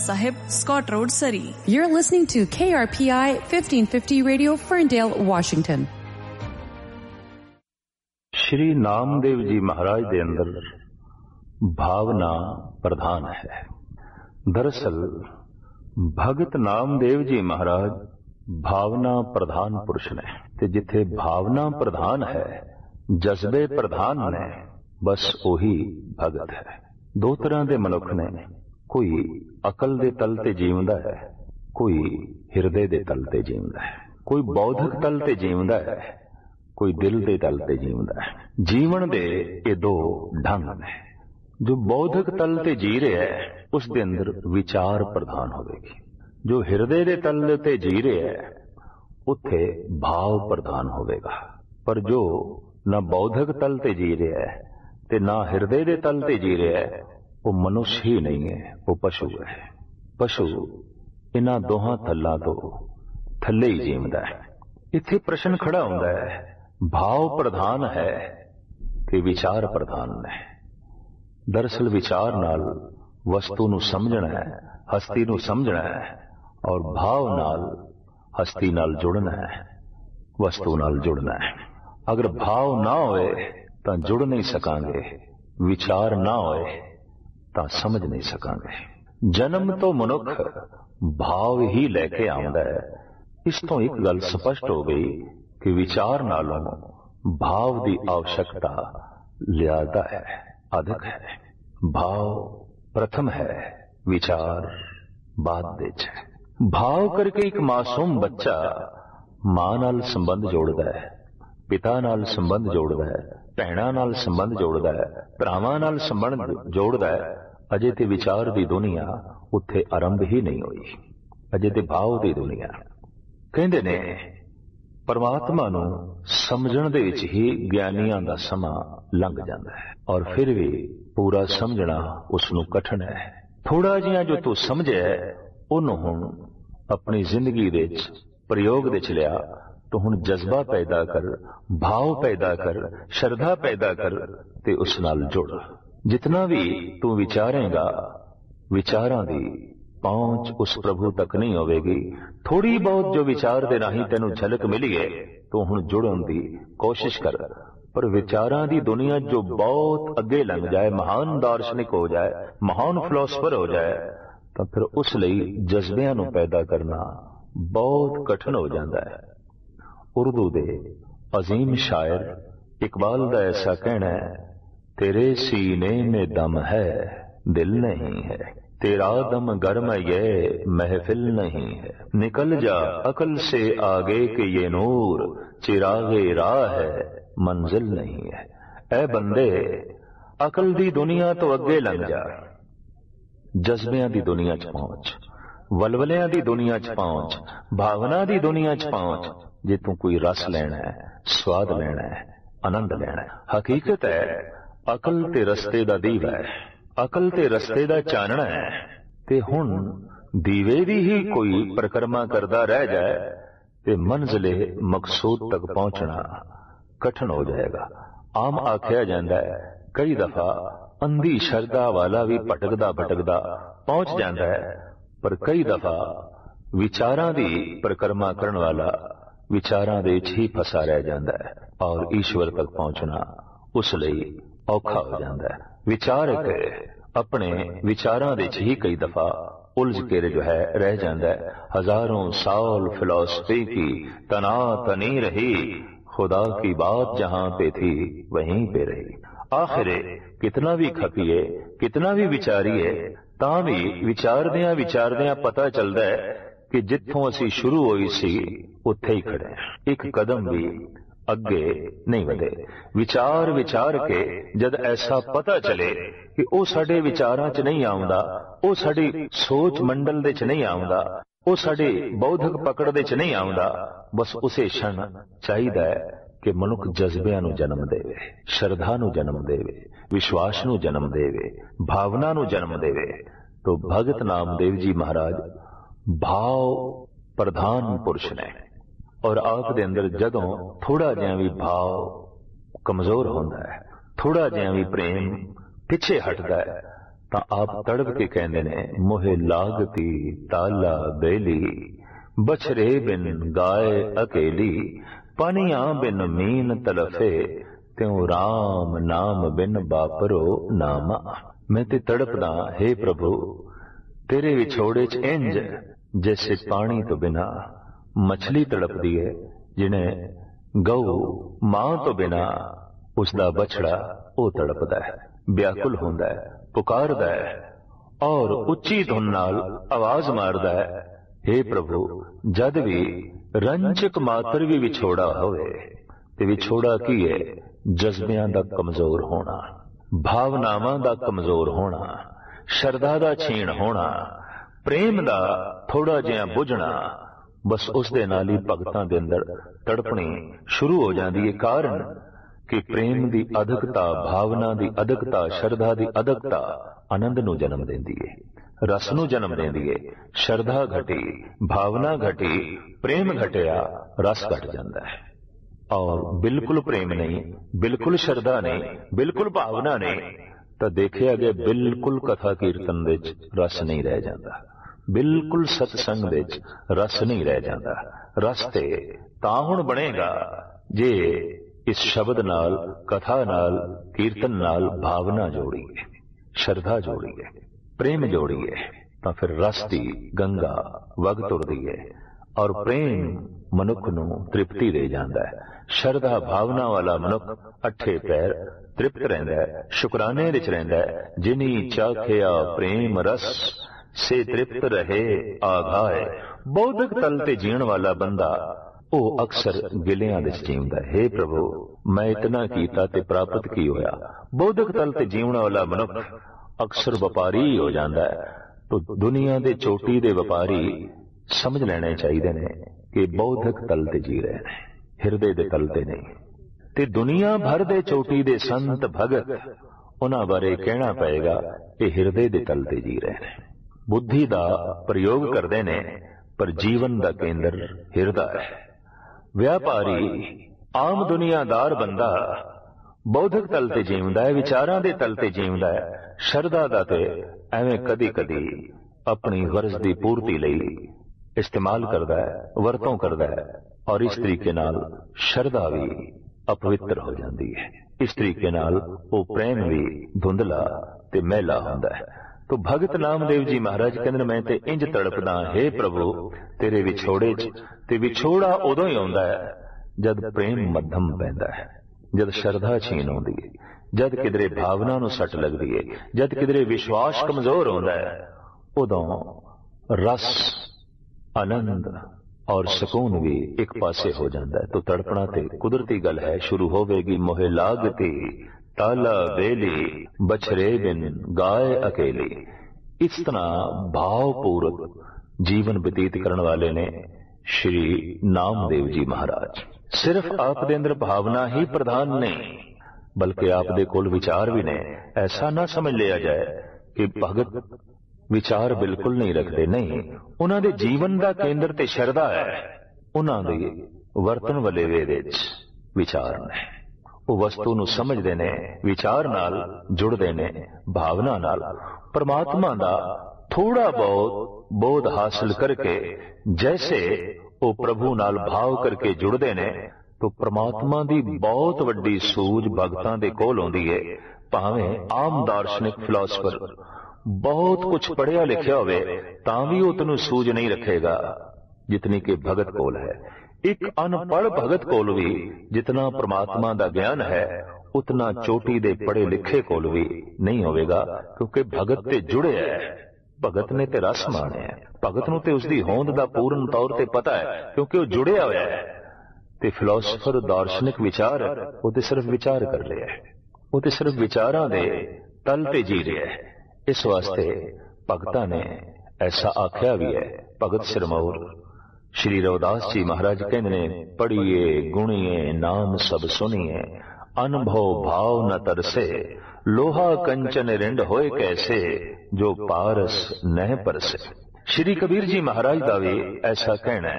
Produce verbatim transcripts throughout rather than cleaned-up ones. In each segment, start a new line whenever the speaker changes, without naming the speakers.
Sahib, Scott Road, Surrey.
You're listening to K R P I fifteen fifty Radio, Ferndale, Washington.
Shri Namdev ji महाराज ਦੇ ਅੰਦਰ भावना प्रधान है। दरअसल भगत नामदेव जी महाराज भावना प्रधान पुरुष ने, ते जिथे भावना प्रधान है, जज्बे प्रधान ने, बस ਉਹੀ भगत है। दो तरह ਦੇ ਮਨੁੱਖ ਨੇ, कोई अकल दे तल ते जीवदा है, कोई हिरदे दे तल ते जीवदा है, कोई बौद्धिक तल ते जीवदा है, कोई दिल दे तल ते जीवदा है। जीवन दे ये दो ढंग ने। जो बौद्धिक तल ते जी रहा है उस दे अंदर विचार प्रधान होगी, जो हिरदे दे तल ते जी रहा है उत्थे भाव प्रधान होगा। पर जो ना बौद्धिक तल ते जी रहा है ते ना हिरदे दे तल ते जी रहा है, वो मनुष्य ही नहीं है, वो पशु है। पशु इन्हां दोहां थल्लां तो थल्ले ही जीवदा है। इत्थे प्रश्न खड़ा होंदा है, भाव प्रधान है कि विचार प्रधान है। दरअसल विचार नाल वस्तु नूं समझना है, हस्ती नूं समझना है, और भाव नाल हस्ती नाल जुड़ना है, वस्तु नाल जुड़ना है। अगर भाव ना होए तां जुड़ नहीं सकांगे, विचार ना होए तां समझ नहीं सकांगे। जन्म तो मनुख भाव ही लैके आउंदा है। इस तो एक गल स्पष्ट हो गई कि विचार नालों भाव की आवश्यकता ज्यादा है, अधिक है। भाव प्रथम है, विचार बाद विच है। भाव करके एक मासूम बच्चा मां नाल संबंध जोड़दा है, पिता नाल संबंध जोड़दा है, भैणां नाल संबंध जोड़दा है, भरावां नाल संबंध जोड़दा है। अजे ते विचार दी दुनिया उत्थे आरंभ ही नहीं हुई, अजे ते भाव दी दुनिया। कहंदे ने परमात्मा नूं समझण दे विच ही ज्ञानियां दा समां लंघ जांदा है, और फिर भी पूरा समझना उसनूं कठिन है। थोड़ा जिहा जो तू समझे उहनूं हुण अपनी जिंदगी दे विच प्रयोग दे च लिया, तो हुण जज्बा पैदा कर, भाव पैदा कर, श्रद्धा पैदा कर ते उस नाल जुड़। जितना भी तू विचारेगा, विचारां दी पहुंच उस प्रभु तक नहीं होगी। थोड़ी बहुत जो विचार दे राही तेनू झलक मिली है, तो हुण जुड़न दी कोशिश कर। पर विचारां दी दुनिया जो बहुत अगे लंघ जाए, महान दार्शनिक हो जाए, महान फिलोसफर हो जाए, तो फिर उस लई जज्बियां नू पैदा करना बहुत कठिन हो जाता है। उर्दू दे अजीम शायर इकबाल दा ऐसा कहना है, तेरे सीने में दम है, दिल नहीं है, तेरा दम गर्म ये महफिल नहीं है। निकल जा अकल से आगे के ये नूर, चिरागे राह है, मंजिल नहीं है। ऐ बंदे अकल दी दुनिया तो अगे लंघ जा, जज्बियां दी दुनिया च पहुंच, वलवलियां दी दुनिया च पहुंच, भावना दी दुनिया च पहुंच। जे तू कोई रस लेना है, स्वाद लेना है, आनंद लेना है। हकीकत है अकल ते रस्ते दा दीवा है, अकल ते रस्ते दा चानना है। ते हुण दीवे दी ही कोई परिक्रमा करदा रह जाए ते मंजिले मकसूद तक पहुंचना कठिन हो जाएगा। आम आख्या जाता है कई दफा अंधी श्रद्धा वाला भी भटकदा भटकदा पहुंच जाता है, पर कई दफा विचारां दी परिक्रमा करन वाला विचारां दे विच ही फसा रह जाता है, और ईश्वर तक पहुंचना उस लई औखा हो जाता है। विचारक अपने विचारां दे विच ही कई दफा उलझ के जो है रह जाता है। हजारों साल फिलॉसफी की तना तनी रही, खुदा की बात जहां पे थी वहीं पे रही। आखिर कितना भी खपिए, कितना भी विचारिए, तां भी विचारदियां विचारदियां पता चलता है कि जिथों असी शुरू होई सी उत्थे ही खड़े, एक कदम भी अगे नहीं बढ़े। विचार विचार के जद ऐसा पता चले कि वो साडे विचारां च नहीं आउंदा, वो साडी सोच मंडल दे च नहीं आउंदा, वो साडी बौद्धिक पकड़ दे च नहीं आउंदा, बस उसे क्षण चाहिदा है कि मनुख जज्बियां नू जन्म देवे, श्रद्धा नू जन्म देवे, विश्वास नू जन्म देवे, भावना नू जन्म देवे। तो भगत नामदेव जी महाराज भाव प्रधान पुरुष ने, और आप दे अंदर जदों थोड़ा जिहा भी भाव कमजोर होंदा है, थोड़ा जिहा भी प्रेम पिछे हटदा है, ਤਾਂ ਆਪ ਤੜਪ ਕੇ ਕਹਿੰਦੇ ਨੇ, ਮੋਹਿ ਲਾਗਤੀ ਤਾਲਾ ਬੇਲੀ, ਬਛਰੇ ਬਿਨ ਗਾਏ ਅਕੇਲੀ, ਪਾਨੀਆਂ ਬਿਨ ਮੀਨ ਤਲਫੇ, ਤਿਉ ਰਾਮ ਨਾਮ ਬਿਨ ਬਾਪਰੋ ਨਾਮਾ। ਮੈਂ ਤੇ ਤੜਪਦਾ हे ਪ੍ਰਭੂ ਤੇਰੇ ਵਿਛੋੜੇ ਚ ਇੰਜ ਜੈਸੇ ਪਾਣੀ ਤੋਂ ਬਿਨਾ ਮਛਲੀ ਤੜਪਦੀ ਹੈ, ਜਿਹਨੇ ਗਊ ਮਾਂ ਤੋਂ ਬਿਨਾ ਉਸਦਾ ਬਛੜਾ ਉਹ ਤੜਪਦਾ ਹੈ, ਵਿਆਕੁਲ ਹੁੰਦਾ ਹੈ, ਪੁਕਾਰਦਾ ਹੈ ਔਰ ਉੱਚੀ ਧੁਨ ਨਾਲ ਆਵਾਜ਼ ਮਾਰਦਾ ਹੈ, हे ਪ੍ਰਭੂ ਜਦ ਵੀ ਰੰਜਕ ਮਾਤਰ ਵੀ ਵਿਛੋੜਾ ਹੋਵੇ, ਤੇ ਵਿਛੋੜਾ ਕੀ ਹੈ? ਜਜ਼ਬਿਆਂ ਦਾ ਕਮਜ਼ੋਰ ਹੋਣਾ, ਭਾਵਨਾਵਾਂ ਦਾ ਕਮਜ਼ੋਰ ਹੋਣਾ, ਸ਼ਰਧਾ ਦਾ ਛੀਣ ਹੋਣਾ, ਪ੍ਰੇਮ ਦਾ ਥੋੜਾ ਜਿਹਾ ਬੁਝਣਾ, ਬਸ ਉਸ ਦੇ ਨਾਲ ਹੀ ਭਗਤਾਂ ਦੇ ਅੰਦਰ ਤੜਪਣੀ ਸ਼ੁਰੂ ਹੋ ਜਾਂਦੀ ਹੈ। ਕਾਰਨ ਕਿ ਪ੍ਰੇਮ ਦੀ ਅਧਿਕਤਾ, ਭਾਵਨਾ ਦੀ ਅਧਿਕਤਾ, ਸ਼ਰਧਾ ਦੀ ਅਧਿਕਤਾ ਆਨੰਦ ਨੂੰ ਜਨਮ ਦਿੰਦੀ ਹੈ, ਰਸ ਨੂੰ ਜਨਮ ਦਿੰਦੀ ਹੈ। ਸ਼ਰਧਾ ਘਟੀ, ਭਾਵਨਾ ਘਟੀ, ਪ੍ਰੇਮ ਘਟਿਆ, ਰਸ ਘਟ ਜਾਂਦਾ ਹੈ। ਔਰ ਬਿਲਕੁਲ ਪ੍ਰੇਮ ਨਹੀਂ, ਬਿਲਕੁਲ ਸ਼ਰਧਾ ਨਹੀਂ, ਬਿਲਕੁਲ ਭਾਵਨਾ ਨਹੀਂ, ਤਾਂ ਦੇਖਿਆ ਗਿਆ ਬਿਲਕੁਲ ਕਥਾ ਕੀਰਤਨ ਦੇ ਵਿੱਚ ਰਸ ਨਹੀਂ ਰਹਿ ਜਾਂਦਾ, ਬਿਲਕੁਲ ਸਤਸੰਗ ਦੇ ਵਿੱਚ ਰਸ ਨਹੀਂ ਰਹਿ ਜਾਂਦਾ। ਰਸ ਤੇ ਤਾਂ ਹੁਣ ਬਣੇਗਾ ਜੇ ਇਸ ਸ਼ਬਦ ਨਾਲ, ਕਥਾ ਨਾਲ, ਕੀਰਤਨ ਨਾਲ ਭਾਵਨਾ ਜੋੜੀਏ, ਸ਼ਰਧਾ ਜੋੜੀਏ, ਪ੍ਰੇਮ ਜੋੜੀਏ, ਤਾਂ ਫਿਰ ਰਸ ਦੀ ਗੰਗਾ ਵਗ ਤੁਰਦੀ ਹੈ ਔਰ ਪ੍ਰੇਮ ਮਨੁੱਖ ਨੂੰ ਤ੍ਰਿਪਤੀ ਦੇ ਜਾਂਦਾ ਹੈ। ਸ਼ਰਧਾ ਭਾਵਨਾ ਵਾਲਾ ਮਨੁੱਖ ਅੱਠੇ ਪੈਰ ਤ੍ਰਿਪਤ ਰਹਿੰਦਾ ਹੈ, ਸ਼ੁਕਰਾਨੇ ਵਿੱਚ ਰਹਿੰਦਾ ਹੈ। ਜਿਨੀ ਚਾਖਿਆ ਪ੍ਰੇਮ ਰਸ ਸੇ ਤ੍ਰਿਪਤ ਰਹੇ ਆਘਾਏ। ਬੌਧਿਕ ਤਲ ਤੇ ਜੀਣ ਵਾਲਾ ਬੰਦਾ ਉਹ ਅਕਸਰ ਗਿਲਿਆਂ ਵਿੱਚ ਜੀਉਂਦਾ ਹੈ। हे ਪ੍ਰਭੂ ਮੈਂ ਇਤਨਾ ਕੀਤਾ ਤੇ ਪ੍ਰਾਪਤ ਕੀ ਹੋਇਆ? ਬੌਧਿਕ ਤਲ ਤੇ ਜੀਉਣ ਵਾਲਾ ਮਨੁੱਖ ਅਕਸਰ ਵਪਾਰੀ ਹੋ ਜਾਂਦਾ ਹੈ। ਤਾਂ ਦੁਨੀਆ ਦੇ ਚੋਟੀ ਦੇ ਵਪਾਰੀ ਸਮਝ ਲੈਣੇ ਚਾਹੀਦੇ ਨੇ ਕਿ ਬੌਧਿਕ ਤਲ ਤੇ ਜੀ ਰਹੇ ਨੇ, ਹਿਰਦੇ ਦੇ ਤਲ ਤੇ ਨਹੀਂ। ਤੇ ਦੁਨੀਆ ਭਰ ਦੇ ਚੋਟੀ ਦੇ ਸੰਤ ਭਗਤ, ਉਹਨਾਂ ਬਾਰੇ ਕਹਿਣਾ ਪਏਗਾ ਇਹ ਹਿਰਦੇ ਦੇ ਤਲ ਤੇ ਜੀ ਰਹੇ ਨੇ, ਬੁੱਧੀ ਦਾ ਪ੍ਰਯੋਗ ਕਰਦੇ ਨੇ, ਪਰ ਜੀਵਨ ਦਾ ਕੇਂਦਰ ਹਿਰਦਾ ਹੈ। ਵਿਆਪਾਰੀ ਆਮ ਦੁਨੀਆਦਾਰ ਬੰਦਾ ਬੌਧਿਕ ਤਲ ਤੇ ਜੀਉਂਦਾ ਹੈ, ਵਿਚਾਰਾਂ ਦੇ ਤਲ ਤੇ ਜੀਉਂਦਾ ਹੈ। ਸ਼ਰਧਾ ਦਾ ਤੇ ਐਵੇਂ ਕਦੀ ਕਦੀ ਆਪਣੀ ਗਰਜ਼ ਦੀ ਪੂਰਤੀ ਲਈ ਇਸਤੇਮਾਲ ਕਰਦਾ ਹੈ, ਵਰਤੋਂ ਕਰਦਾ ਹੈ, ਔਰ ਇਸ ਤਰੀਕੇ ਨਾਲ ਸ਼ਰਧਾ ਵੀ ਅਪਵਿੱਤਰ ਹੋ ਜਾਂਦੀ ਹੈ। ਇਸ ਤਰੀਕੇ ਨਾਲ ਉਹ ਪ੍ਰੇਮ ਵੀ ਧੁੰਦਲਾ ਤੇ ਮੈਲਾ ਹੁੰਦਾ ਹੈ। ਤੋ ਭਗਤ ਨਾਮਦੇਵ ਜੀ ਮਹਾਰਾਜ ਕਹਿੰਦੇ ਮੈਂ ਤੇ ਇੰਜ ਤੜਪਦਾ ਹੈ ਪ੍ਰਭੂ ਤੇਰੇ ਵਿਛੋੜੇ 'ਚ। ਤੇ ਵਿਛੋੜਾ ਉਦੋਂ ਹੀ ਆਉਂਦਾ ਹੈ ਜਦ ਪ੍ਰੇਮ ਮੱਧਮ ਪੈਂਦਾ ਹੈ, ਜਦ ਸ਼ਰਧਾ ਛੀਨ ਆਉਂਦੀ ਹੈ, ਜਦ ਕਿਧਰੇ ਭਾਵਨਾ ਨੂੰ ਸੱਟ ਲੱਗਦੀ ਹੈ, ਜਦ ਕਿਧਰੇ ਵਿਸ਼ਵਾਸ ਕਮਜ਼ੋਰ ਹੁੰਦਾ ਹੈ, ਉਦੋਂ ਰਸ, ਆਨੰਦ ਔਰ ਸਕੂਨ ਵੀ ਇੱਕ ਪਾਸੇ ਹੋ ਜਾਂਦਾ ਹੈ। ਤੋ ਤੜਪਣਾ ਤੇ ਕੁਦਰਤੀ ਗੱਲ ਹੈ, ਸ਼ੁਰੂ ਹੋਵੇਗੀ ਮੋਹਿ ਲਾਗਤੀ ਤਾਲਾ ਵੇਲੀ, ਬਛਰੇ ਬਿਨ ਗਾਏ ਅਕੇਲੀ। ਇਸ ਤਰ੍ਹਾਂ ਭਾਵਪੂਰਕ ਜੀਵਨ ਬਤੀਤ ਕਰਨ ਵਾਲੇ ਨੇ ਸ਼੍ਰੀ ਨਾਮਦੇਵ ਜੀ ਮਹਾਰਾਜ। ਸਿਰਫ ਆਪ ਦੇ ਅੰਦਰ ਭਾਵਨਾ ਹੀ ਪ੍ਰਧਾਨ ਨਹੀਂ, ਬਲਕਿ ਆਪ ਦੇ ਕੋਲ ਵਿਚਾਰ ਵੀ ਨੇ। ਐਸਾ ਨਾ ਸਮਝ ਲਿਆ ਜਾਏ ਕਿ ਭਗਤ ਵਿਚਾਰ ਬਿਲਕੁਲ ਨਹੀਂ ਰੱਖਦੇ, ਨਹੀਂ, ਉਹਨਾਂ ਦੇ ਜੀਵਨ ਦਾ ਕੇਂਦਰ ਤੇ ਸ਼ਰਧਾ ਹੈ। ਉਹਨਾਂ ਦੇ ਵਰਤਨ ਵਲੇਵੇ ਵਿੱਚ ਵਿਚਾਰ ਨੇ, ਉਹ ਵਸਤੂ ਨੂੰ ਸਮਝਦੇ ਨੇ, ਵਿਚਾਰ ਨਾਲ ਜੁੜਦੇ ਨੇ, ਭਾਵਨਾ ਨਾਲ। ਪਰਮਾਤਮਾ ਦਾ ਥੋੜਾ ਬਹੁਤ ਬੋਧ ਹਾਸਲ ਕਰਕੇ ਜੈਸੇ ਉਹ ਪ੍ਰਭੂ ਨਾਲ ਭਾਵ ਕਰਕੇ ਜੁੜਦੇ ਨੇ, ਤਾਂ ਪ੍ਰਮਾਤਮਾ ਦੀ ਬਹੁਤ ਵੱਡੀ ਸੂਝ ਭਗਤਾਂ ਦੇ ਕੋਲ ਆਉਂਦੀ ਹੈ। ਭਾਵੇਂ ਆਮ ਦਾਰਸ਼ਨਿਕ ਫਿਲਾਸਫਰ ਬਹੁਤ ਕੁਝ ਪੜ੍ਹਿਆ ਲਿਖਿਆ ਹੋਵੇ ਤਾਂ ਵੀ ਉਹ ਤੈਨੂੰ ਸੂਝ ਨਹੀਂ ਰੱਖੇਗਾ ਜਿਤਨੀ ਕਿ ਭਗਤ ਕੋਲ ਹੈ। ਇੱਕ ਅਨਪੜ੍ਹ ਭਗਤ ਕੋਲ ਵੀ ਜਿਤਨਾ ਪ੍ਰਮਾਤਮਾ ਦਾ ਗਿਆਨ ਹੈ ਉਤਨਾ ਚੋਟੀ ਦੇ ਪੜ੍ਹੇ ਲਿਖੇ ਕੋਲ ਵੀ ਨਹੀਂ ਹੋਵੇਗਾ, ਕਿਉਂਕਿ ਭਗਤ ਤੇ ਜੁੜਿਆ ਹੈ, ਭਗਤ ਨੇ ਤੇ ਰਸ ਮਾਣਿਆ ਹੈ, ਭਗਤ ਨੂੰ ਤੇ ਉਸਦੀ ਹੋਂਦ ਦਾ ਪੂਰਨ ਤੌਰ ਤੇ ਪਤਾ ਹੈ, ਕਿਉਂਕਿ ਉਹ ਜੁੜਿਆ ਹੋਇਆ ਹੈ। ਤੇ ਫਿਲਾਸਫਰ ਦਾਰਸ਼ਨਿਕ ਵਿਚਾਰ ਉਹ ਤੇ ਸਿਰਫ ਵਿਚਾਰ ਕਰ ਰਿਹਾ ਹੈ, ਉਹ ਤੇ ਸਿਰਫ ਵਿਚਾਰਾਂ ਦੇ ਤਲ ਤੇ ਜੀ ਰਿਹਾ ਹੈ। ਇਸ ਵਾਸਤੇ ਭਗਤਾਂ ਨੇ ਐਸਾ ਆਖਿਆ ਵੀ ਹੈ। ਭਗਤ ਸਿਰਮੌਰ ਸ਼੍ਰੀ ਰਵਿਦਾਸ ਜੀ ਮਹਾਰਾਜ ਕਹਿੰਦੇ ਨੇ, ਪੜ੍ਹੀਏ ਗੁਣੀਏ ਨਾਮ ਸਭ ਸੁਣੀਏ, ਅਨਭਉ ਭਾਵ ਨ ਤਰਸੇ, ਲੋਹਾ ਕੰਚਨ ਰਿੰਡ ਹੋਏ ਕੈਸੇ, ਜੋ ਪਾਰਸ ਨਹਿ ਪਰਸੇ। ਸ਼੍ਰੀ ਕਬੀਰ ਜੀ ਮਹਾਰਾਜ ਦਾ ਵੀ ਐਸਾ ਕਹਿਣਾ ਹੈ।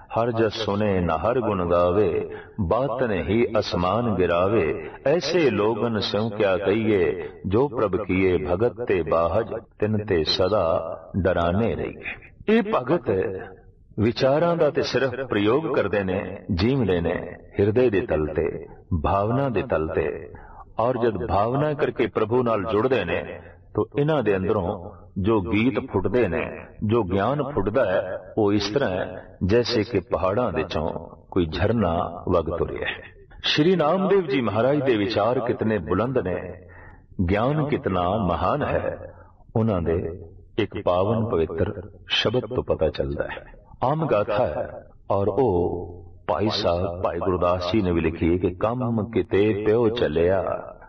हर जस सुने न हर गुण गावे, बातन ही असमान गिरावे। ऐसे लोगन स्यों क्या कहिए, जो प्रभ किए भगत ते बाहज, तिन ते सदा डराने रहिए। ये भगत विचारां दा ते सिर्फ प्रयोग करते ने, जीवदे ने हिरदे दे तल ते, भावना दे तल ते। और जब भावना करके प्रभु नाल जुड़ते ने तो इन्हां दे अंदरों जो गीत फुटते ने, जो ज्ञान फुटदा है, वो इस तरह है जैसे कि पहाड़ां दे चों कोई झरना वग तुरिया है। श्री नामदेव जी महाराज दे विचार कितने बुलंद ने, ज्ञान कितना महान है, उन्हां दे एक पावन पवित्र शब्द तो पता चलता है। आम गाथा है और ओ भाई साहब भाई गुरदास जी ने भी लिखी है कि कम किते प्यो चलिया,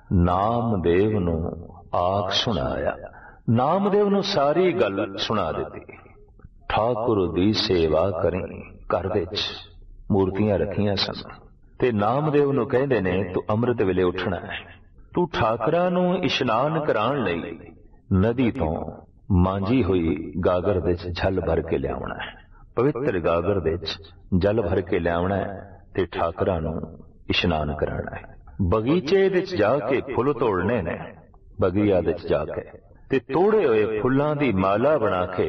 नामदेव नू आख सुनाया। नामदेव नू सारी गल सुना देती। ठाकुर दी सेवा करें, घर दे च मूर्तियां रखियां सन ते नामदेव नू कहंदे ने तू अमृत वेले उठना है, तू ठाकरां नू इशनान कराण लई नदी तो मांजी हुई गागर दे च जल भर के लियावना है। पवित्र गागर दे च जल भर के लियावना है ते ठाकरां नू इशनान कराना है। बगीचे दे च जाके फुल तोड़ने ने, बगिया दे च जाके ते तोड़े हुए फुल्लां दी माला बना के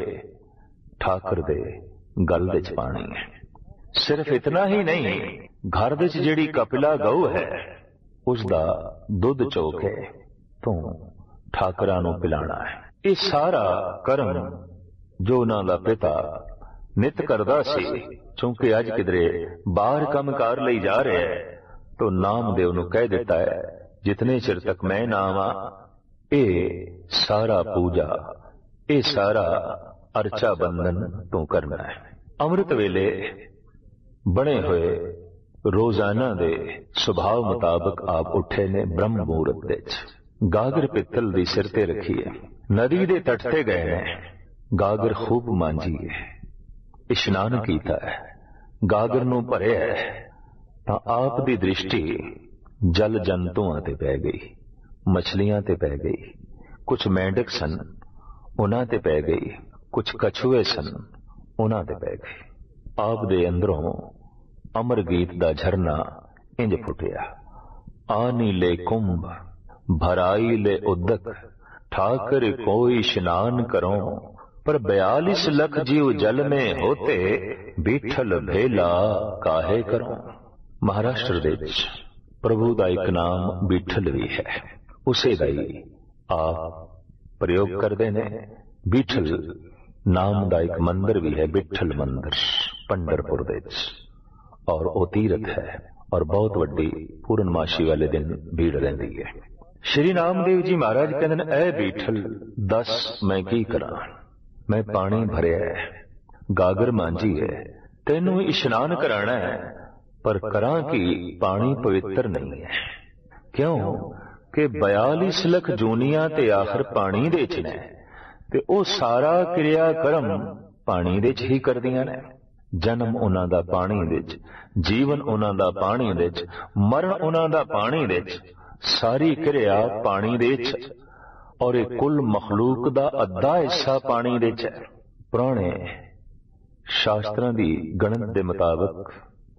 ठाकर दे गल दे च पानी है। सिर्फ इतना ही नहीं, घर दे च जेड़ी कपिला गऊ है उसदा दुध चो के तू ठाकरां नू पिलाना है। ये सारा कर्म जो उन्हां दा पिता नित करदा सी, चूंकि अज किधरे बाहर काम कार लई जा रहे है तो नामदेव नू कह दिता है जितने चिर तक मैं ना आवां ए सारा पूजा, ए सारा अर्चा बंधन तू करना है। अमृत वेले बने हुए रोजाना दे सुभाव मुताबिक आप उठे ने ब्रह्म मुहूर्त दे गागर पित्तल दी सिर ते रखी है, नदी दे तट ते गए ने, गागर खूब मांजी है, इशनान कीता है, गागर नू भरे है तां आप दी दृष्टि जल जंतुआं ते पै गई, मछलियां ते पै गई, कुछ मेंढक सन उन्हां ते पै गई, कुछ कछुए सन उन्हां ते पै गई। आप दे अंदरों अमर गीत दा झरना इंज फुटिया। आनी ले कुंभ भराई ले उदक, ठाकर कोई इशनान करो, पर बयालीस लख जीव जल में होते, बीठल भेला काहे करो। महाराष्ट्र दे विच प्रभु दा एक नाम बीठल भी है, उसे दा ही आप प्रयोग करते ने। बीठल नाम दा एक मंदिर भी है, बिठल मंदिर पंडरपुर दे विच, और ओ तीरथ है और बहुत वड्डी पूर्णमाशी वाले दिन भीड़ रहिंदी है। श्री नामदेव जी महाराज कहंदे ने ऐ बीठल दस मैं की करा, मैं पानी भरिया है, गागर मांजी है, तेनू इशनान कराना है, पर करा कि पानी पवित्र नहीं है। क्यों कि बयालीस लख जूनिया ते आखिर पानी दे च ने, ते ओ सारा क्रिया कर्म पानी दे च ही करदियां ने। जन्म उन्हां दा पानी दे च, जीवन उन्हां दा पानी दे च, मरण उन्हां दा पानी दे च, सारी क्रिया पानी दे च, और एक कुल मखलूक दा अद्धा हिस्सा पानी दे च। पुराने शास्त्रां दी गणत दे मुताबिक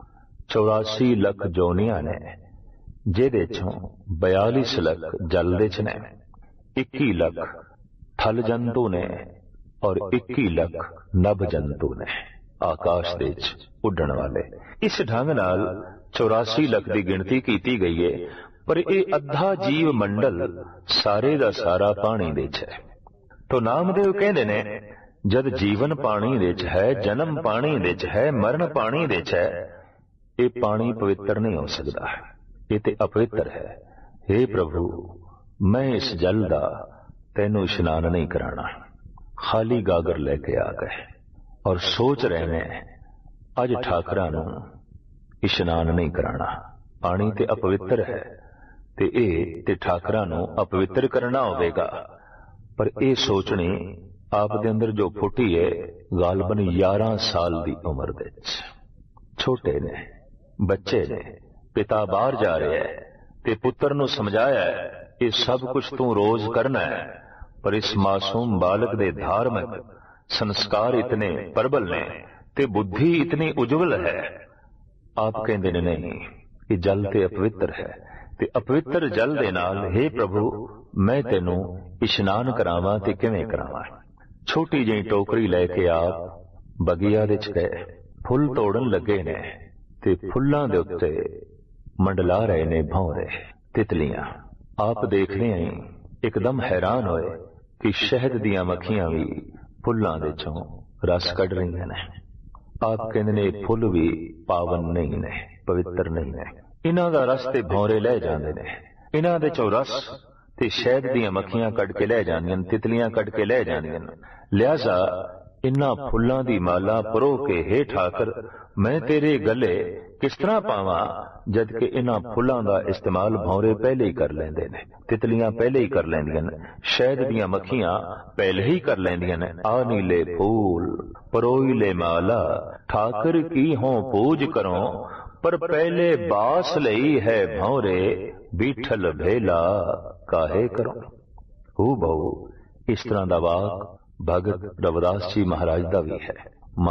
चौरासी लख जोनियां ने, जेदे चों बयालीस लख जल दे च ने, इक्की लख थल जंतु ने और इक्की लख नभ जंतु ने, आकाश दे च उड्डण वाले। इस ढंग नाल चौरासी लख की गिनती की गई है, पर यह अद्धा जीव मंडल सारे दा सारा पानी दे च है। तो नामदेव कहंदे ने जद जीवन पानी दे च है, जन्म पानी दे च है, मरण पानी दे च है, ये पानी पवित्र नहीं हो सकता, ये ते अपवित्र है। हे प्रभु, मैं इस जल दा तेनू इशनान नहीं कराना। खाली गागर लेके आ गए और सोच रहे ने अज ठाकरां नू इशनान नहीं कराना, पानी ते अपवित्र है ते ए ते ठाकरां नू अपवित्र करना होवेगा। पर ए सोचनी आप दे अंदर जो फुटी है गालबन ग्यारह साल दी उम्र दे, छोटे ने, बच्चे ने, पिता बाहर जा रहे है ते पुत्र नू समझाया है ये सब कुछ तू रोज करना है, पर इस मासूम बालक दे धार्मिक संस्कार इतने प्रबल ने ਤੇ ਬੁੱਧੀ ਇਤਨੀ ਉਜਵਲ ਹੈ। ਆਪ ਕਹਿੰਦੇ ਨੇ ਨਹੀਂ, ਇਹ ਜਲ ਤੇ ਅਪਵਿੱਤਰ ਹੈ, ਤੇ ਅਪਵਿੱਤਰ ਜਲ ਦੇ ਨਾਲ ਹੇ ਪ੍ਰਭੂ ਮੈਂ ਤੈਨੂੰ ਇਸ਼ਨਾਨ ਕਰਾਵਾਂ ਤੇ ਕਿਵੇਂ ਕਰਾਵਾਂ। ਛੋਟੀ ਜਿਹੀ ਟੋਕਰੀ ਲੈ ਕੇ ਆਪ ਬਗੀਆ ਦੇ ਚ ਗਏ। ਫੁੱਲ ਤੋੜਨ ਲੱਗੇ ਨੇ ਤੇ ਫੁੱਲਾਂ ਦੇ ਉੱਤੇ ਮੰਡਲਾ ਰਹੇ ਨੇ ਭੌਰੇ, ਤਿਤਲੀਆਂ। ਆਪ ਦੇਖਦੇ ਆਂ ਇੱਕਦਮ ਹੈਰਾਨ ਹੋਏ ਕਿ ਸ਼ਹਿਦ ਦੀਆਂ ਮੱਖੀਆਂ ਵੀ ਫੁੱਲਾਂ ਦੇ ਚੋਂ ਰਸ ਕੱਢ ਰਹੀਆਂ ਨੇ। ਆਪ ਕਹਿੰਦੇ ਨੇ ਫੁੱਲ ਵੀ ਪਾਵਨ ਨਹੀਂ ਨੇ, ਪਵਿੱਤਰ ਨਹੀਂ ਨੇ, ਇਹਨਾਂ ਦਾ ਰਸ ਤੇ ਭੌਰੇ ਲੈ ਜਾਂਦੇ ਨੇ, ਇਹਨਾਂ ਦੇ ਚੋਂ ਰਸ ਤੇ ਸ਼ਹਿਦ ਦੀਆਂ ਮੱਖੀਆਂ ਕੱਢ ਕੇ ਲੈ ਜਾਂਦੀਆਂ, ਤਿਤਲੀਆਂ ਕੱਢ ਕੇ ਲੈ ਜਾਂਦੀਆਂ। ਲਿਹਾਜ਼ਾ ਇਨ੍ਹਾਂ ਫੁੱਲਾਂ ਦੀ ਮਾਲਾ ਪਰੋ ਕੇ ਹੇ ਠਾਕਰ ਮੈਂ ਤੇਰੇ ਗਲੇ ਕਿਸ ਤਰ੍ਹਾਂ ਪਾਵਾਂ, ਜਦ ਕਿ ਇਹਨਾਂ ਫੁੱਲਾਂ ਦਾ ਇਸਤੇਮਾਲ ਭੌਰੇ ਪਹਿਲੇ ਹੀ ਕਰ ਲੈਂਦੇ ਨੇ, ਤਿਤਲੀਆਂ ਪਹਿਲੇ ਹੀ ਕਰ ਲੈਂਦੀਆਂ ਨੇ, ਸ਼ਹਿਦ ਦੀਆਂ ਮੱਖੀਆਂ ਪਹਿਲੇ ਹੀ ਕਰ ਲੈਂਦੀਆਂ ਨੇ। ਆ ਨੀਲੇ ਫੂਲ ਪਰੋਈ ਲੈ ਮਾਲਾ ਠਾਕਰ ਕੀ ਹੋਂ ਪੂਜ ਕਰੋ, ਪਰ ਪਹਿਲੇ ਬਾਸ ਲਈ ਹੈ ਭੌਰੇ ਬੀਠਲ ਭੇਲਾ ਕਾਹੇ ਕਰੋ। ਹੂ ਬਹੁ ਇਸ ਤਰ੍ਹਾਂ ਦਾ ਵਾਕ ਭਗਤ ਰਵਿਦਾਸ ਜੀ ਮਹਾਰਾਜ ਦਾ ਵੀ ਹੈ।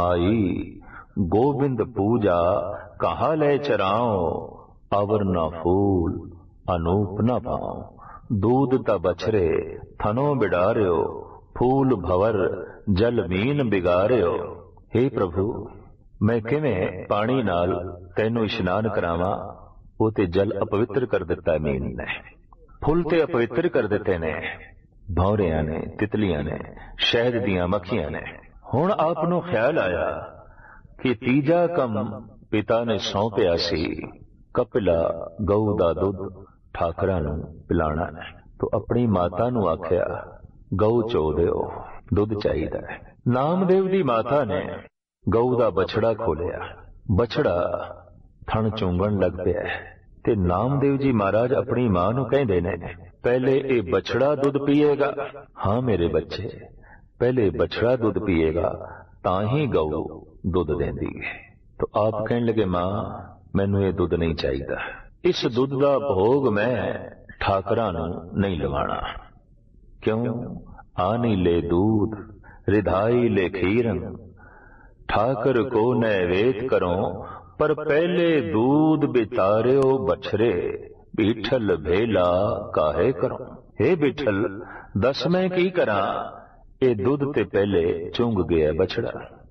ਮਾਈ ਗੋਬਿੰਦ ਪੂਜਾ ਕਹਾ ਲੈ ਚਰਾਓ, ਅਵਰ ਨਾ ਫੂਲ ਅਨੂਪ ਨਾ ਪਾਓ, दूध ता बछरे थनो बिडारियो, फूल भवर जल मीन बिगारियो। हे प्रभु मैं किवें पानी नाल तैनू इशनान करावां, वो ते जल अपवित्र कर दिता मीन ने, फुल ते अपवित्र कर दिते ने, भौरियां ने, तितलियां ने, शहद दियां मक्खियां ने। हुण आप नूं ख्याल आया कि तीजा कम पिता ने सौंपिया सी, कपिला गऊ दा दुध ठाकरां नूं पिलाणा ने। तो अपनी माता नूं आख्या गऊ चो दिओ, दुध चाहीदा है। नामदेव दी माता ने गऊ दा बछड़ा खोलिया, बछड़ा थण चूंगण लग पिया ते नामदेव जी महाराज अपनी मां नूं कहंदे ने पहले ये बछड़ा दुध पिएगा। हाँ मेरे बच्चे, पहले बछड़ा दुध पिएगा तां ही गऊ दुध देंदी है। तो आप कहने लगे मां मैनू ये दुध नहीं चाहिदा, इस दुध दा भोग मैं ठाकरां नूं नहीं लवाणा। क्यों? आनी ले दूध रिधाई ले खीरन, ठाकर को नैवेद करो, पर पहले दूध बितारियो बछरे, बिठल भेला काहे करो। हे बिठल दस मैं की करा, ये दूध ते पहले चुंग गया बछड़ा,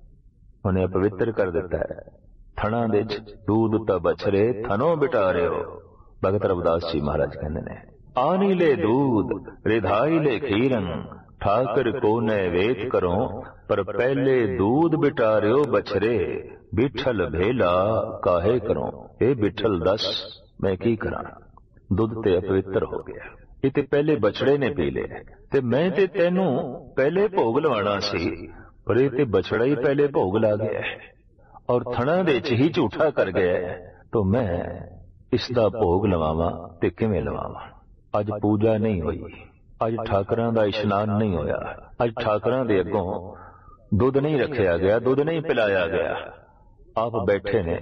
उन्हें अपवित्र कर दिता है। थणा दे दूध ता बछरे थनो बिटारियो। भगत रविदास जी महाराज कहते ने आनी ले दूध रिधाई ले खीरन, ठाकर को नैवेद करो, पर पहले दूध बिटारियो बछरे, बिठल भेला काहे करो। हे बिठल दस मैं की करा, दुध ते अपवित्र हो गया, इते पहले बछड़े ने पी ले, ते मैं ते तेनू पहले भोग लवाना सी, पर ये ते बछड़ा ही पहले भोग ला गया है और थणा दे च ही झूठा कर गया है। तो मैं इसदा भोग लवावां ते किवें लवावां। अज पूजा नहीं हुई, अज ठाकरां दा इशनान नहीं होया, अज ठाकरां दे अगों दुध नहीं रखिया गया, दुध नहीं पिलाया गया। आप बैठे ने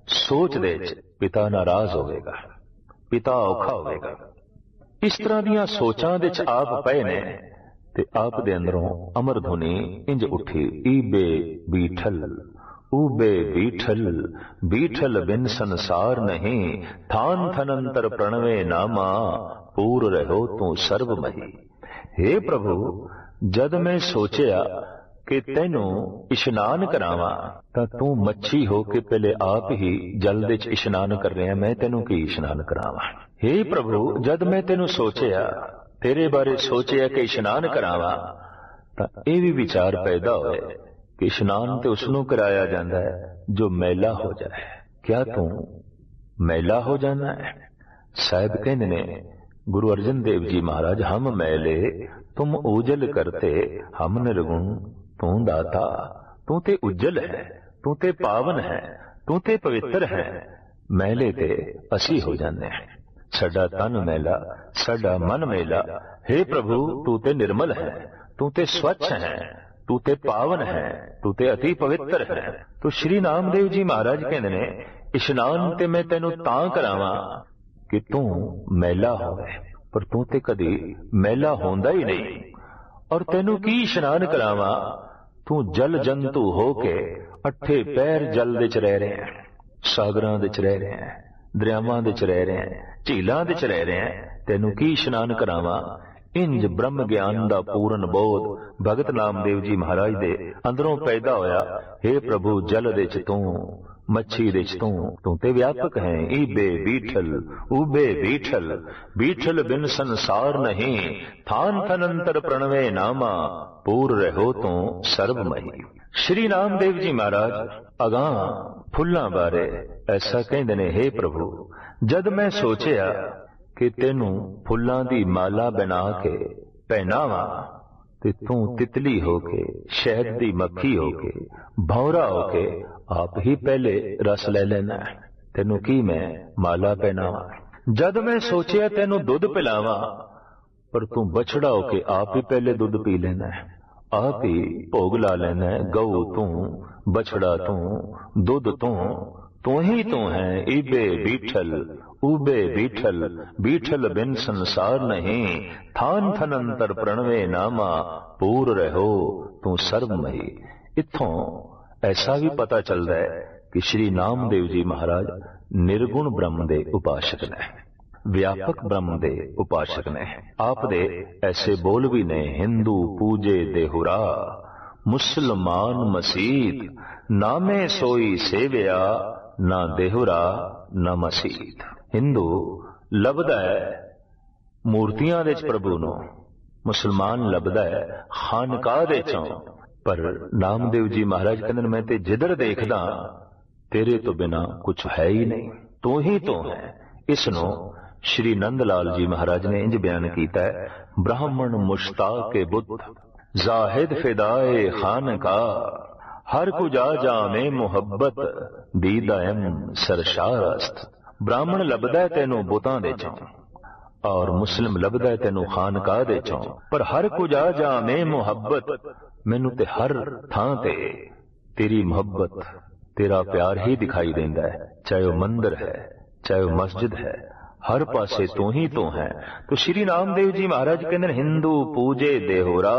सोच दे च पिता नाराज होवेगा, पिता औखा होवेगा। इस तरह दियां सोचां दे च आप पए ने ते आप दे अंदरों अमर धुनी इंज उठी, ईबे बीठल ऊबे बीठल, बीठल बिन संसार नहीं, थान थनंतर प्रणवे नामा, पूर रहो तू सर्वमही। हे प्रभु जद मैं सोचिया कि तेनू इशनान करावां तां तू मच्छी हो के पहले आप ही जल दे च इशनान कर रहे हैं, मैं तेनू की इशनान करावां। हे प्रभु जद मैं तेनू सोचिया, तेरे बारे सोचिया कि इशनान करावां, तां ये भी विचार पैदा होए कि इशनान तो उसनों कराया जाता है जो मैला हो जाए। क्या तू मैला हो जाना है? साहिब कहने ने गुरु अर्जन देव जी महाराज हम मैले तुम उजल करते, हम निर्गुण तू दाता। तू ते उज्जल है, तू ते पावन है, तू ते पवित्र है, मैले ते असी हो जाने हैं। साडा तन मैला, साडा मन मैला। हे प्रभु तू ते निर्मल है, तू ते स्वच्छ है, तू ते पावन है, तू ते अति पवित्र है। तो श्री नामदेव जी महाराज कहते ने इशनान ते मैं तेनू तां करावां कि तू मैला होवे, पर तू ते कदी मैला होंदा ही नहीं। और तेनू की इशनान करावां, तू जल जंतु होके अठे पैर जल दे च रह रहे हैं, सागरां दे च रह रहे हैं, दरियावां दे च रह रहे हैं, झीलां दे च रह रहे हैं, तैनू की इशनान करावां। इंज ब्रह्म ज्ञान दा पूर्ण बोध भगत नामदेव जी महाराज दे अंदरों पैदा होया। हे प्रभु जल दे च तू, मच्छी दे च तू, तू ते व्यापक है। ईबे बीठल उबे बीठल, बीठल बिन संसार नहीं, थान थनंतर प्रणवे नामा, पूर रहो तू सर्वमही। श्री नामदेव जी महाराज अगां फुल्लां बारे ऐसा कहंदे ने, हे प्रभु जद मैं सोचिया कि तेनू फुल्लां दी माला बना के पहनावा, ते तू तितली होके, शहद दी मक्खी होके, भौरा होके आप ही पहले रस ले लेना है। तेनू की मैं माला पहनावा। जद मैं सोचिया तेनू दुध पिलावा, पर तू बछड़ा होके आप ही पहले दुध पी लेना है, आप ही भोग ला लेना है। गऊ तू, बछड़ा तू, दुध तू, तू ही तू है। ईबे बीठल उबे बीठल, बीठल बिन संसार नहीं, थान थनंतर प्रणवे नामा, पूर रहो तू सर्वमही। इत्थों ऐसा भी पता चलता है कि श्री नामदेव जी महाराज निर्गुण ब्रह्म दे उपासक ने, व्यापक ब्रह्म दे उपासक ने। आप दे ऐसे बोल भी ने, हिंदू पूजे देहुरा, मुसलमान मसीत, नामे सोई सेविया, ना देहुरा ना मसीत। हिंदू लभदा है मूर्तियां दे प्रभु नो, मुसलमान लभदा है खानकाह दे चों, पर नामदेव जी महाराज कहंदे मैं ते जिधर देखदा तेरे तो बिना कुछ है ही नहीं, तू ही तो है। इसनो श्री नंदलाल जी महाराज ने इंज बयान कीता है, ब्राह्मण मुश्ताक बुद्ध, जाहिद फिदाए खानकाह, हर कुजा जामे मुहब्बत, दीदायम सरशारस्त। ब्राह्मण लभदा है तेनू बुतां दे चों, और मुस्लिम लभदा है तेनू खानकाह दे चों, पर हर कुजा जामे मुहब्बत, मैनू ते हर थां ते तेरी मोहब्बत, तेरा प्यार ही दिखाई देंदा है। चाहे वह मंदिर है, चाहे वह मस्जिद है, हर पासे तू ही तो है। तो श्री नामदेव जी महाराज कहते हिंदू पूजे देहोरा,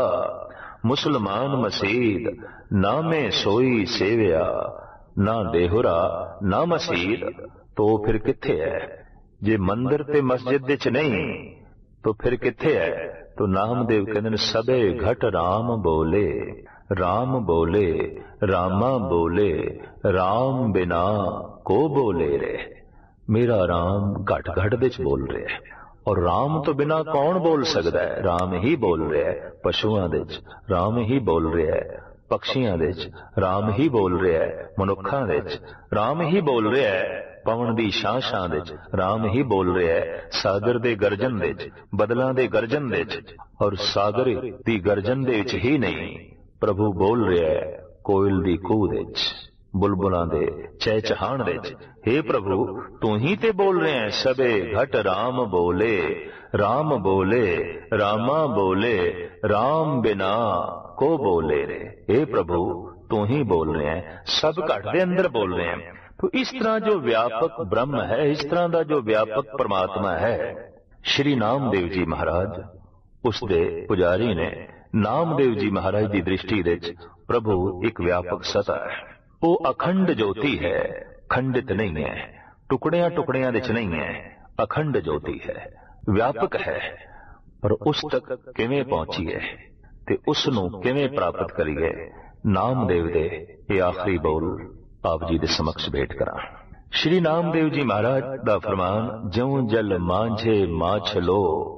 मुसलमान मसीद, नामे सोई सेविया, ना देहोरा ना मसीद। तो फिर किथे है? जे मंदिर ते मस्जिद दे च नहीं तो फिर किथे है? तो नामदेव कहते सबे घट राम बोले, राम बोले, रामा बोले, राम बिना को बोले रे। मेरा राम घट घट दे च बोल रहे है, और राम तो बिना कौन बोल सकता है? राम ही बोल रहे है। पशुआं दे च राम ही बोल रहे है, पक्षियां दे च राम ही बोल रहे है, मनुखां दे च राम ही बोल रहे है, पवन दी शां शां दे च राम ही बोल रहे है, सागर दे गर्जन दे च, बदलां दे गर्जन दे च, और सागर दी गर्जन दे च ही नहीं प्रभु बोल रहे है, कोयल दी कूह दे च, बुलबुलां दे चहचहाण दे च। हे प्रभु तू ही ते बोल रहे हैं, सबे घट राम बोले, राम बोले, रामा बोले, राम बिना को बोले रे। हे प्रभु तू ही बोल रहे हैं, सब घट दे अंदर बोल रहे हैं। तो इस तरह जो व्यापक ब्रह्म है, इस तरह का जो व्यापक परमात्मा है, श्री नामदेव जी महाराज उसदे पुजारी ने नामदेव जी महाराज की दृष्टि दे प्रभु एक व्यापक सत्ता है। वो अखंड ज्योति है, खंडित नहीं है, टुकड़ियां टुकड़ियां दे च नहीं है, अखंड ज्योति है, व्यापक है। पर उस तक किवें पहुंचीए ते उसनू किवें प्राप्त करिए? नामदेव दे ये आखिरी बोल आप जी दे समक्ष भेंट करा। श्री नामदेव जी महाराज दा फरमान, ज्यों जल मांझे माछलो,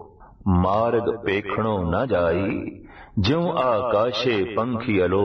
मार्ग पेखणो न जाई, ज्यों आकाशे पंखियलो,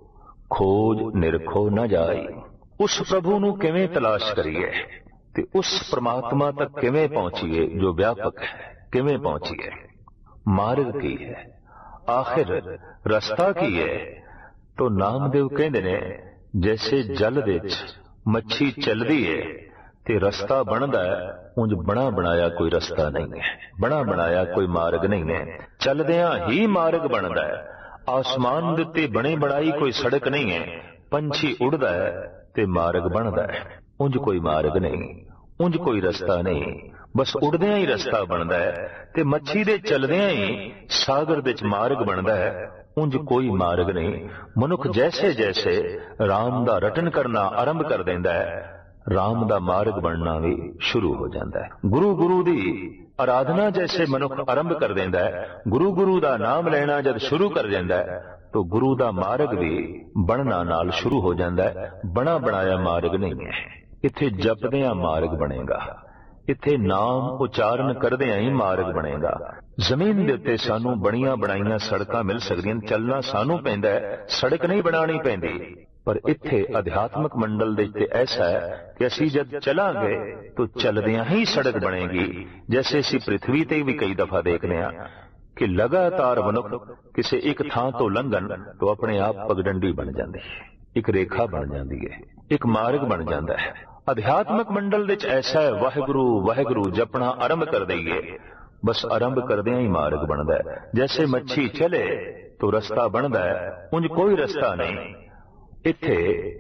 खोज निरखो न जाई। उस प्रभु नू किवें तलाश करिए ते उस परमात्मा तक किवें पहुंचीए जो व्यापक है? किवें पहुंचीए? मार्ग की है, आखिर रास्ता की है? तो नामदेव कहंदे ने जैसे जल दे च मच्छी चलदी है ते रस्ता बनदा है, उंज बना बनाया कोई रस्ता नहीं है, बना बनाया कोई मार्ग नहीं है, चलदियां ही मार्ग बनदा है। आसमान दे ते बने बनाई कोई सड़क नहीं है, पंछी उड़दा है ते मार्ग बनदा है, उंज कोई मार्ग नहीं, उंज कोई रस्ता नहीं, बस उड़दियां ही रस्ता बनदा है। ते मच्छी दे चलदियां ही सागर दे च मार्ग बनदा है, उंज कोई मार्ग नहीं। मनुख जैसे जैसे राम दा रटन करना आरंभ कर देंदा है, राम दा मार्ग बनना भी शुरू हो जाता है। गुरु गुरु दी आराधना जैसे मनुख आरंभ कर देंदा है, गुरु गुरु दा नाम लेना जब शुरू कर देंदा है, तो गुरु दा मार्ग भी बनना नाल शुरू हो जाता है। बना बनाया मार्ग नहीं है, इत्थे जपदियां मार्ग बनेगा, इत्थे नाम उचारण करदियां ही मार्ग बनेगा। जमीन दे उत्ते सानू बणियां बनाईयां सड़कां मिल सकदियां, चलना सानू पैंदा है, सड़क नहीं बनानी पैंदी। पर इत्थे अध्यात्मक मंडल दे उत्ते ऐसा है कि असी जब चलांगे तो चलदियां ही सड़क बनेगी। जैसे असी पृथ्वी ते भी कई दफा देखने हैं कि लगातार मनुख किसी एक थां तो लंघन तो अपने आप पगडंडी बन जाती है, एक रेखा बन जाती है, एक मार्ग बन जाता है। अध्यात्मक मंडल विच ऐसा है, वाहिगुरु वाहिगुरु जपना आरंभ कर दईए, बस आरंभ करदियां ही मार्ग बनता है। जैसे मच्छी चले तो रस्ता बनता है, उंज कोई रस्ता नहीं। इत्थे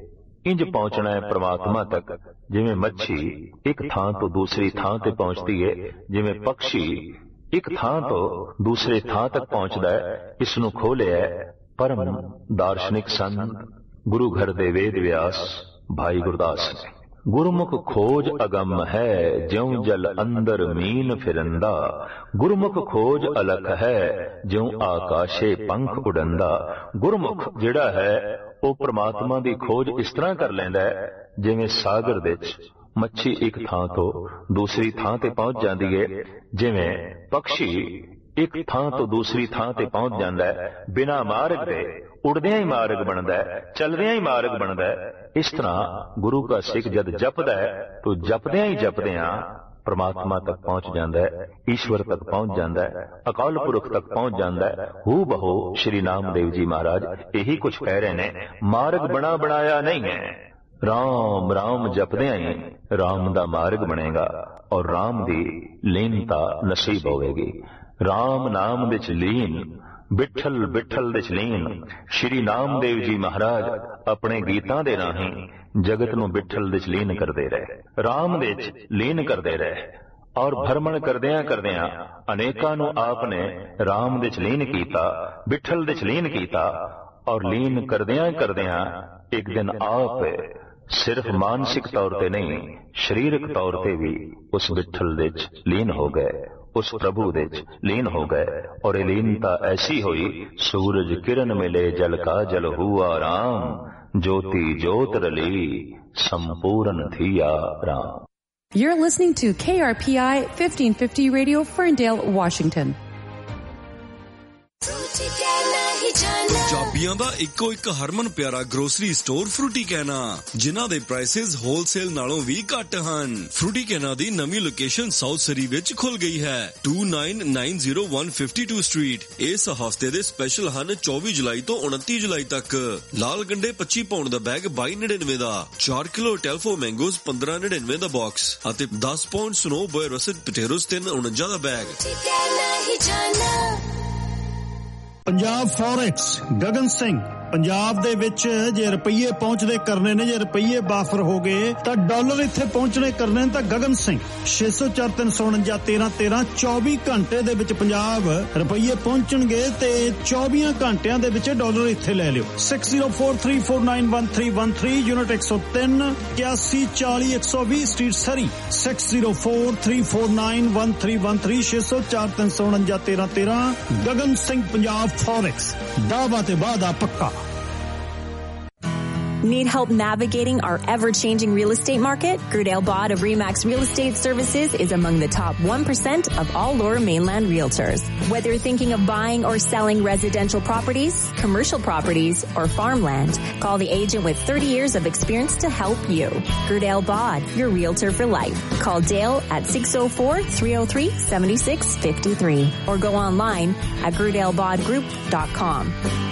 इंज पहुंचना है परमात्मा तक जिवें मच्छी एक थां तो दूसरी थां ते पहुंचती है, जिवें पक्षी एक थां तो दूसरे थां तक पहुंचता है। इसनूं खोलिया परम दार्शनिक संत गुरु घर दे वेद व्यास भाई गुरदास ने। गुरमुख खोज अगम है, ज्यों जल अंदर मीन फिरंदा। गुरमुख खोज अलख है, ज्यों आकाशे पंख उड़ंदा। गुरमुख जिहड़ा है वो परमात्मा दी खोज इस तरह कर लैंदा है जिवें सागर दे विच मच्छी एक थां तो दूसरी थां ते पहुंच जाती है, जिवें पक्षी एक थां तो दूसरी थां ते पहुंच जाता है। बिना मार्ग दे उड़दियां ही मार्ग बनता है, चलदियां ही मार्ग बनता है। इस तरह गुरु का सिख जद जपदा है तो जपदियां ही जपदियां परमात्मा तक पहुंच जाता है, ईश्वर तक पहुंच जाता है, अकाल पुरख तक पहुंच जाता है। हू बहो श्री नामदेव जी महाराज यही कुछ कह रहे ने, मार्ग बना बनाया नहीं है। राम राम जपदियां ही राम दा मार्ग बनेगा और राम दी लीनता नसीब होवेगी। राम नाम विच लीन, बिठल बिठल विच लीन। श्री नामदेव जी महाराज अपने गीतां दे राहीं जगत नूं बिठल विच लीन करदे रहे, राम विच लीन करदे रहे और भ्रमण करदियां करदियां अनेकां नूं आपने राम विच लीन कीता, बिठल विच लीन कीता। और लीन करदियां करदियां एक दिन आप सिर्फ मानसिक तौर ते नहीं शरीरक तौर ते भी उस बिठल विच लीन हो गए, उस प्रभु दे लीन हो गए। और ये लीनता ऐसी हुई, सूरज किरण मिले जल का जल हुआ राम, ज्योति ज्योत रली संपूर्ण थिया Ram.
You're listening to K R P I fifteen fifty Radio, Ferndale, Washington.
ਚਾਬੀਆਂ ਦਾ ਇੱਕੋ ਇੱਕ ਹਰਮਨ ਪਿਆਰਾ ਗਰੋਸਰੀ ਸਟੋਰ ਫਰੂਟੀ ਕੈਨਾ, ਜਿਨ੍ਹਾਂ ਦੇ ਪ੍ਰਾਈਸਿਸ ਹੋਲਸੇਲ ਨਾਲੋਂ ਵੀ ਘੱਟ ਹਨ। ਫਰੂਟੀ ਕੈਨਾ ਦੀ ਨਵੀਂ ਲੋਕੇਸ਼ਨ ਸਾਊਥ ਸਰੀ ਵਿੱਚ ਖੁੱਲ ਗਈ ਹੈ, two nine nine zero one fifty-two street. ਇਸ ਹਫਤੇ ਦੇ ਸਪੈਸ਼ਲ ਹਨ ਚੌਵੀ ਜੁਲਾਈ ਤੋਂ ਉਨੱਤੀ ਜੁਲਾਈ ਤੱਕ। ਲਾਲ ਗੰਡੇ ਪੱਚੀ ਪਾਉਂਡ ਦਾ ਬੈਗ ਬਾਈ ਨੜਿਨਵੇਂ ਦਾ, ਚਾਰ ਕਿਲੋ ਟੈਲਫੋ ਮੈਂਗੋਜ਼ ਪੰਦਰਾਂ ਨੜਿਨਵੇਂ ਦਾ ਬਾਕਸ ਅਤੇ ਦਸ ਪਾਉਂਡ ਸਨੋ ਬੋਏ ਰਸਟ ਪਟੇਰੋਜ਼ ਤਿੰਨ ਉਣੰਜਾ ਦਾ ਬੈਗ।
ਪੰਜਾਬ ਫੋਰੈਕਸ ਗਗਨ ਸਿੰਘ, ਪੰਜਾਬ ਦੇ ਵਿੱਚ ਜੇ ਰੁਪਈਏ ਪਹੁੰਚਦੇ ਕਰਨੇ ਨੇ, ਜੇ ਰੁਪਈਏ ਬਾਫਰ ਹੋ ਗਏ ਤਾਂ ਡਾਲਰ ਇੱਥੇ ਪਹੁੰਚਣੇ ਕਰਨੇ ਤਾਂ ਗਗਨ ਸਿੰਘ ਛੇ ਸੌ ਚਾਰ ਤਿੰਨ ਸੌ ਉਣੰਜਾ ਤੇਰਾਂ ਤੇਰਾਂ ਚੌਵੀ ਘੰਟੇ ਦੇ ਵਿੱਚ ਪੰਜਾਬ ਰੁਪਈਏ ਪਹੁੰਚਣਗੇ ਤੇ ਚੌਵੀਆਂ ਘੰਟਿਆਂ ਦੇ ਵਿੱਚ ਡਾਲਰ ਇੱਥੇ ਲੈ ਲਿਓ। Six zero four three four nine one three one three unit ਇੱਕ ਸੌ ਤਿੰਨ ਇਕਿਆਸੀ ਚਾਲੀ ਇੱਕ ਸੌ ਵੀਹ ਸਟਰੀਟ ਸਰੀ, six zero four three four nine one three one three ਛੇ ਸੌ ਚਾਰ ਤਿੰਨ ਸੌ ਉਣੰਜਾ ਤੇਰਾਂ ਤੇਰਾਂ ਗਗਨ ਸਿੰਘ ਪੰਜਾਬ ਫੋਰੈਕਸ, ਦਾਅਵਾ ਤੇ ਵਾਅਦਾ ਪੱਕਾ।
Need help navigating our ever-changing real estate market? Grudale Bod of Remax Real Estate Services is among the top one percent of all Lower Mainland realtors. Whether you're thinking of buying or selling residential properties, commercial properties, or farmland, call the agent with thirty years of experience to help you. Grudale Bod, your realtor for life. Call Dale at six oh four, three oh three, seven six five three or go online at grudale bod group dot com.